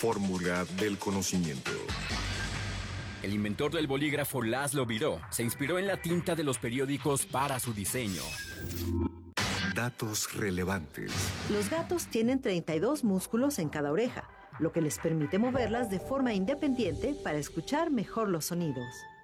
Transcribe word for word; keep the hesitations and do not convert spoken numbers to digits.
fórmula del conocimiento. El inventor del bolígrafo Laszlo Biró se inspiró en la tinta de los periódicos para su diseño. Datos relevantes. Los gatos tienen treinta y dos músculos en cada oreja, lo que les permite moverlas de forma independiente para escuchar mejor los sonidos.